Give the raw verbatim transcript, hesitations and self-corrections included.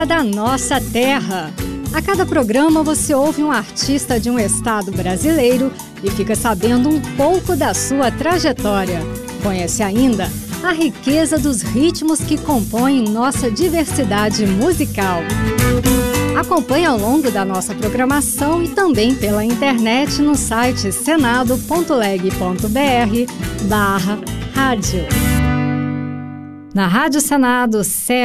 Da nossa terra. A cada programa você ouve um artista de um estado brasileiro e fica sabendo um pouco da sua trajetória. Conhece ainda a riqueza dos ritmos que compõem nossa diversidade musical. Acompanhe ao longo da nossa programação e também pela internet no site senado ponto leg ponto br barra rádio. Na Rádio Senado,